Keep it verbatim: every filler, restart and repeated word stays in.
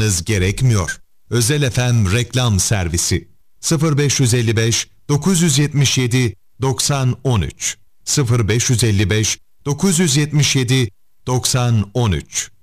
aramanız gerekmiyor. Özel F M reklam servisi sıfır beş elli beş dokuz yetmiş yedi doksan on üç sıfır beş elli beş dokuz yetmiş yedi doksan on üç